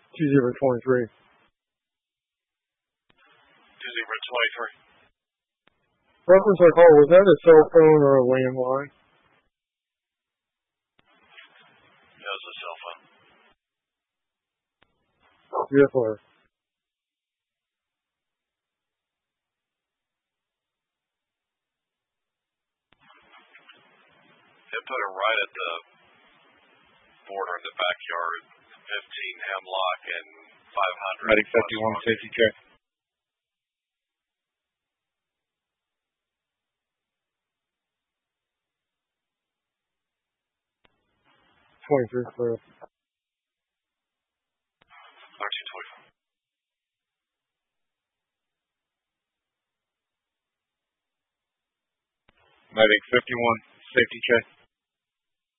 2023. 2023. Reference I called, was that a cell phone or a landline? That was a cell phone. Yes, sir. They put it right at the border in the backyard, 15 Hemlock and 500. Medic 51, safety check. Clear. 1324. Medic 51, safety check.